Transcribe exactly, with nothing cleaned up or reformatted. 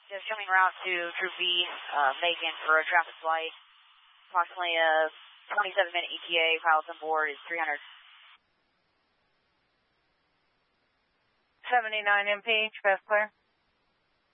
Just coming route to Troop B, uh, Macon for a traffic flight. Approximately a twenty-seven minute E T A. Pilots on board is three hundred. seventy-nine M P, fast clear.